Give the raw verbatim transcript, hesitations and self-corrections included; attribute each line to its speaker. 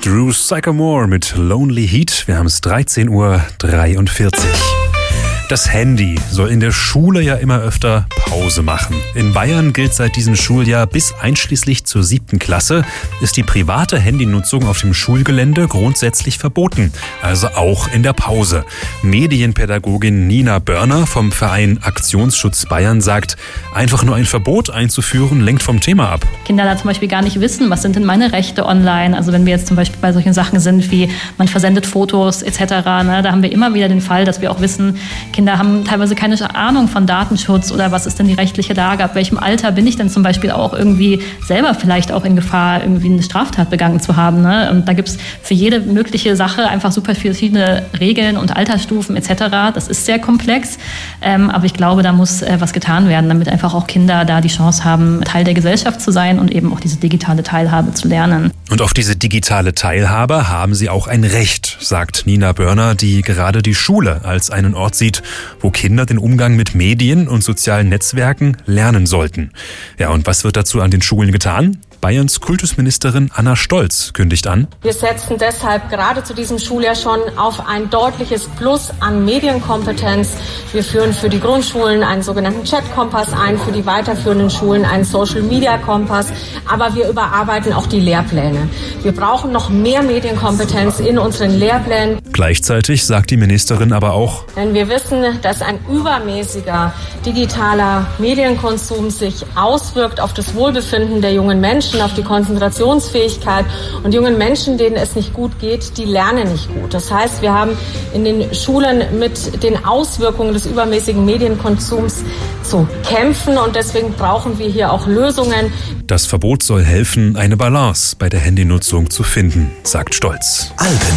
Speaker 1: Drew Sycamore mit Lonely Heat. Wir haben es dreizehn Uhr dreiundvierzig. Das Handy soll in der Schule ja immer öfter Pause machen. In Bayern gilt seit diesem Schuljahr bis einschließlich zur siebten Klasse, ist die private Handynutzung auf dem Schulgelände grundsätzlich verboten. Also auch in der Pause. Medienpädagogin Nina Börner vom Verein Aktionsschutz Bayern sagt, einfach nur ein Verbot einzuführen, lenkt vom Thema ab.
Speaker 2: Kinder da zum Beispiel gar nicht wissen, was sind denn meine Rechte online. Also wenn wir jetzt zum Beispiel bei solchen Sachen sind wie man versendet Fotos et cetera, ne, da haben wir immer wieder den Fall, dass wir auch wissen, Kinder haben teilweise keine Ahnung von Datenschutz oder was ist denn die rechtliche Lage, ab welchem Alter bin ich denn zum Beispiel auch irgendwie selber vielleicht auch in Gefahr, irgendwie eine Straftat begangen zu haben. Ne? Und da gibt es für jede mögliche Sache einfach super verschiedene Regeln und Altersstufen et cetera. Das ist sehr komplex, ähm, aber ich glaube, da muss äh, was getan werden, damit einfach auch Kinder da die Chance haben, Teil der Gesellschaft zu sein und eben auch diese digitale Teilhabe zu lernen.
Speaker 1: Und auf diese digitale Teilhabe haben sie auch ein Recht, sagt Nina Börner, die gerade die Schule als einen Ort sieht, wo Kinder den Umgang mit Medien und sozialen Netzwerken lernen sollten. Ja, und was wird dazu an den Schulen getan? Bayerns Kultusministerin Anna Stolz kündigt an:
Speaker 3: Wir setzen deshalb gerade zu diesem Schuljahr schon auf ein deutliches Plus an Medienkompetenz. Wir führen für die Grundschulen einen sogenannten Chat-Kompass ein, für die weiterführenden Schulen einen Social-Media-Kompass. Aber wir überarbeiten auch die Lehrpläne. Wir brauchen noch mehr Medienkompetenz in unseren Lehrplänen.
Speaker 1: Gleichzeitig sagt die Ministerin aber auch,
Speaker 3: denn wir wissen, dass ein übermäßiger digitaler Medienkonsum sich auswirkt auf das Wohlbefinden der jungen Menschen, auf die Konzentrationsfähigkeit, und jungen Menschen, denen es nicht gut geht, die lernen nicht gut. Das heißt, wir haben in den Schulen mit den Auswirkungen des übermäßigen Medienkonsums zu kämpfen und deswegen brauchen wir hier auch Lösungen.
Speaker 1: Das Verbot soll helfen, eine Balance bei der Handynutzung zu finden, sagt Stolz.
Speaker 4: Alpen